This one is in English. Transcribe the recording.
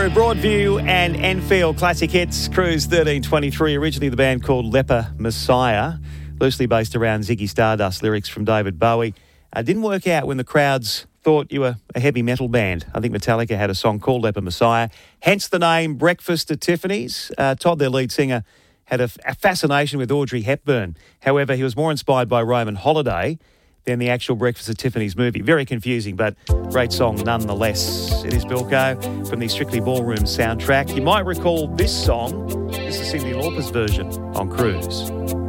Broadview and Enfield classic hits, Cruise 1323, originally the band called Leper Messiah, loosely based around Ziggy Stardust lyrics from David Bowie. Didn't work out when the crowds thought you were a heavy metal band. I think Metallica had a song called Leper Messiah, hence the name Breakfast at Tiffany's. Todd, their lead singer, had a fascination with Audrey Hepburn. However, he was more inspired by Roman Holiday than the actual Breakfast at Tiffany's movie. Very confusing, but great song nonetheless. It is Bilko from the Strictly Ballroom soundtrack. You might recall this song. This is Cyndi Lauper's version on Cruise.